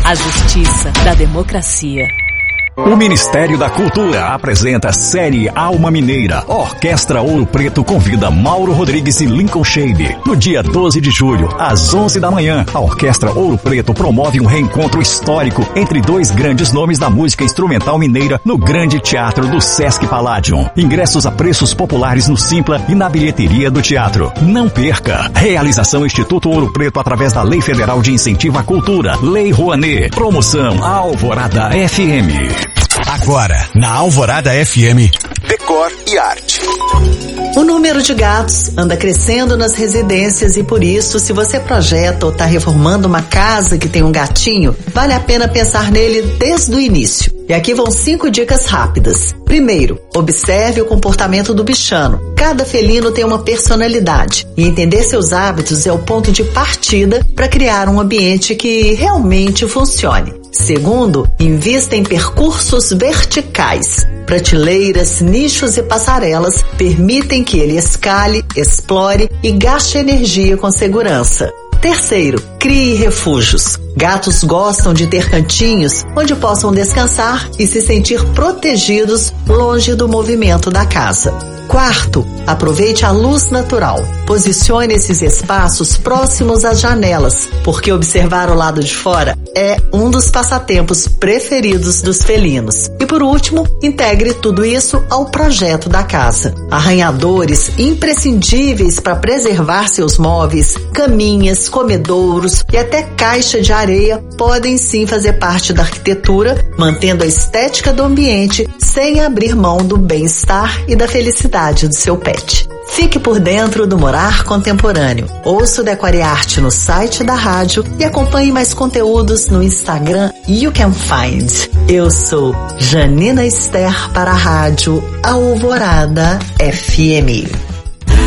A justiça da democracia. O Ministério da Cultura apresenta a série Alma Mineira. Orquestra Ouro Preto convida Mauro Rodrigues e Lincoln Shade. No dia 12 de julho, às 11 da manhã, a Orquestra Ouro Preto promove um reencontro histórico entre dois grandes nomes da música instrumental mineira no Grande Teatro do Sesc Palladium. Ingressos a preços populares no Simpla e na bilheteria do teatro. Não perca! Realização Instituto Ouro Preto através da Lei Federal de Incentivo à Cultura, Lei Rouanet. Promoção Alvorada FM. Agora, na Alvorada FM, Decor e Arte. O número de gatos anda crescendo nas residências e por isso, se você projeta ou está reformando uma casa que tem um gatinho, vale a pena pensar nele desde o início. E aqui vão 5 dicas rápidas. Primeiro, observe o comportamento do bichano. Cada felino tem uma personalidade e entender seus hábitos é o ponto de partida para criar um ambiente que realmente funcione. Segundo, invista em percursos verticais. Prateleiras, nichos e passarelas permitem que ele escale, explore e gaste energia com segurança. Terceiro, crie refúgios. Gatos gostam de ter cantinhos onde possam descansar e se sentir protegidos longe do movimento da casa. Quarto, aproveite a luz natural. Posicione esses espaços próximos às janelas, porque observar o lado de fora é um dos passatempos preferidos dos felinos. E por último, integre tudo isso ao projeto da casa. Arranhadores imprescindíveis para preservar seus móveis, caminhas, comedouros e até caixa de areia podem sim fazer parte da arquitetura, mantendo a estética do ambiente sem abrir mão do bem-estar e da felicidade do seu pet. Fique por dentro do morar contemporâneo. Ouça o Decore Arte no site da rádio e acompanhe mais conteúdos no Instagram You Can Find. Eu sou Janina Esther para a rádio Alvorada FM.